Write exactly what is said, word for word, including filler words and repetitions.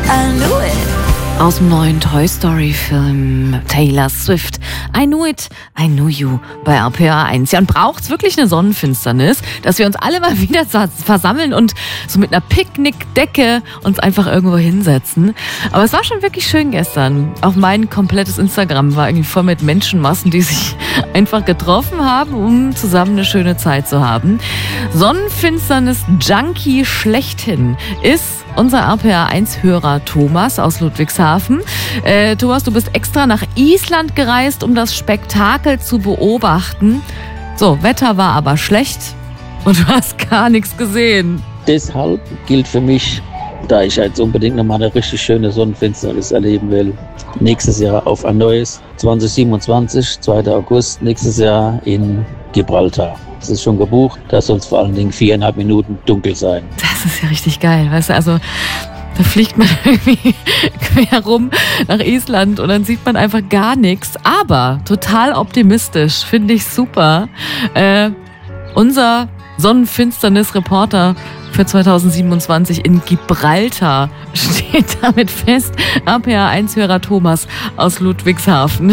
I knew it. Aus dem neuen Toy Story Film Taylor Swift. I knew it, I knew you bei R P R eins. Ja, und braucht's wirklich eine Sonnenfinsternis, dass wir uns alle mal wieder versammeln und so mit einer Picknickdecke uns einfach irgendwo hinsetzen. Aber es war schon wirklich schön gestern. Auch mein komplettes Instagram war irgendwie voll mit Menschenmassen, die sich einfach getroffen haben, um zusammen eine schöne Zeit zu haben. Sonnenfinsternis-Junkie schlechthin ist unser R P R eins Hörer Thomas aus Ludwigshafen. Äh, Thomas, du bist extra nach Island gereist, um das Spektakel zu beobachten. So, Wetter war aber schlecht und du hast gar nichts gesehen. Deshalb gilt für mich, da ich jetzt unbedingt nochmal eine richtig schöne Sonnenfinsternis erleben will, nächstes Jahr auf ein neues zwanzig siebenundzwanzig, zweiter August, nächstes Jahr in Gibraltar. Das ist schon gebucht, da soll es vor allen Dingen viereinhalb Minuten dunkel sein. Das ist ja richtig geil, weißt du, also da fliegt man irgendwie quer rum nach Island und dann sieht man einfach gar nichts, aber total optimistisch, finde ich super. Äh, unser Sonnenfinsternis-Reporter für zwanzig siebenundzwanzig in Gibraltar steht damit fest. R P R eins Hörer Thomas aus Ludwigshafen.